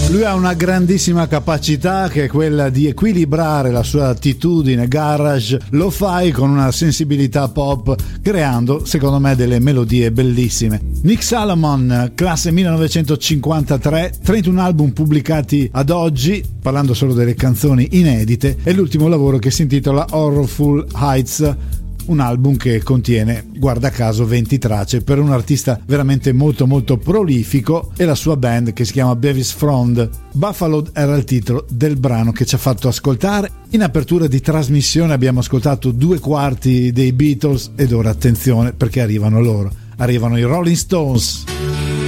Lui ha una grandissima capacità che è quella di equilibrare la sua attitudine garage, lo fai con una sensibilità pop, creando secondo me delle melodie bellissime. Nick Salomon, classe 1953, 31 album pubblicati ad oggi, parlando solo delle canzoni inedite, e l'ultimo lavoro che si intitola Horrorful Heights, un album che contiene, guarda caso, 20 tracce per un artista veramente molto molto prolifico, e la sua band che si chiama Bevis Frond. Buffalo era il titolo del brano che ci ha fatto ascoltare. In apertura di trasmissione abbiamo ascoltato 2/4 dei Beatles ed ora attenzione perché arrivano loro, arrivano i Rolling Stones.